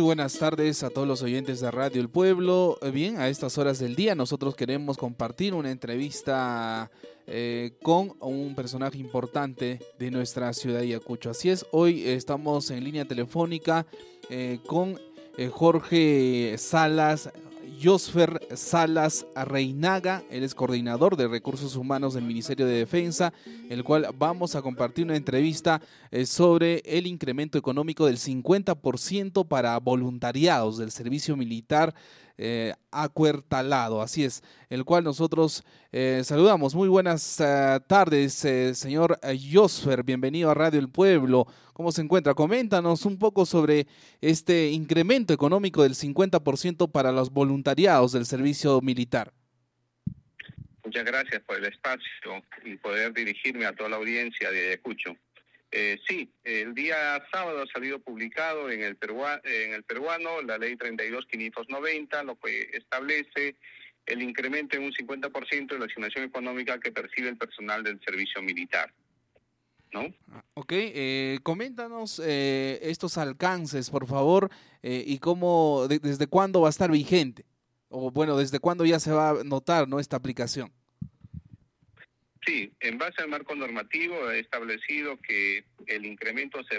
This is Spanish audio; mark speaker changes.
Speaker 1: buenas tardes a todos los oyentes de Radio El Pueblo. Bien, a estas horas del día nosotros queremos compartir una entrevista con un personaje importante de nuestra ciudad de Ayacucho. Así es, hoy estamos en línea telefónica con Jorge Salas, Josfer Salas Reinaga. Él es coordinador de Recursos Humanos del Ministerio de Defensa, el cual vamos a compartir una entrevista sobre el incremento económico del 50% para voluntariados del servicio militar acuartelado. Así es, el cual nosotros saludamos. Muy buenas tardes, señor Josfer, bienvenido a Radio El Pueblo. ¿Cómo se encuentra? Coméntanos un poco sobre este incremento económico del 50% para los voluntariados del servicio militar.
Speaker 2: Muchas gracias por el espacio y poder dirigirme a toda la audiencia de Ayacucho. Sí, el día sábado ha salido publicado en el peruano la ley 32.590, lo que establece el incremento en un 50% de la asignación económica que percibe el personal del servicio militar, ¿no?
Speaker 1: Ok, coméntanos estos alcances, por favor, y cómo, desde cuándo va a estar vigente, o bueno, desde cuándo ya se va a notar, ¿no?, esta aplicación.
Speaker 2: Sí, en base al marco normativo he establecido que el incremento se